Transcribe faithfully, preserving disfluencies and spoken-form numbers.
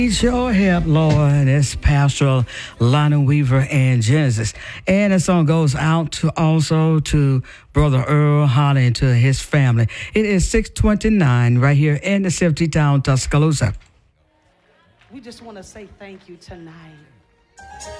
Need your help, Lord. It's Pastor Lionel Weaver and Genesis. And the song goes out to also to Brother Earl Holly and to his family. It is six twenty-nine right here in the city town, Tuscaloosa. We just want to say thank you tonight.